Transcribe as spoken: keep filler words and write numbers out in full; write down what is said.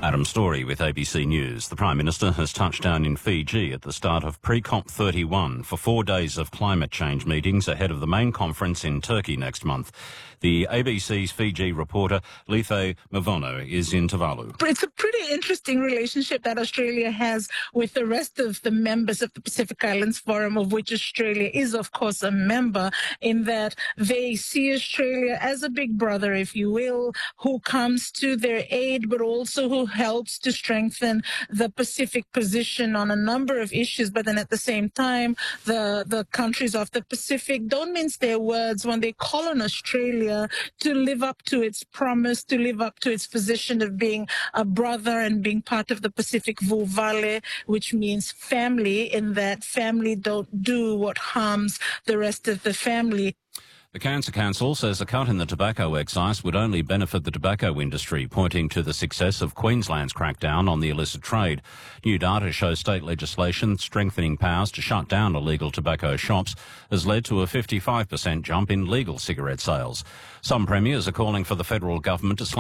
Adam Story with A B C News. The Prime Minister has touched down in Fiji at the start of pre-COP thirty-one for four days of climate change meetings ahead of the main conference in Turkey next month. The A B C's Fiji reporter Lethe Mavono is in Tuvalu. It's a pretty interesting relationship that Australia has with the rest of the members of the Pacific Islands Forum, of which Australia is, of course, a member, in that they see Australia as a big brother, if you will, who comes to their aid, but also who helps to strengthen the Pacific position on a number of issues. But then at the same time, the, the countries of the Pacific don't mince their words when they call on Australia to live up to its promise, to live up to its position of being a brother and being part of the Pacific Vulvale, which means family, in that family don't do what harms the rest of the family. The Cancer Council says a cut in the tobacco excise would only benefit the tobacco industry, pointing to the success of Queensland's crackdown on the illicit trade. New data shows state legislation strengthening powers to shut down illegal tobacco shops has led to a fifty-five percent jump in legal cigarette sales. Some premiers are calling for the federal government to